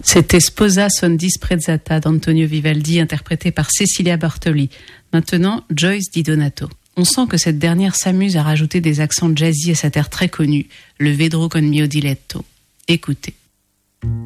C'était Sposa son disprezzata d'Antonio Vivaldi, interprété par Cecilia Bartoli. Maintenant, Joyce Di Donato. On sent que cette dernière s'amuse à rajouter des accents jazzy à cet air très connu, le Vedrò con mio diletto. Écoutez.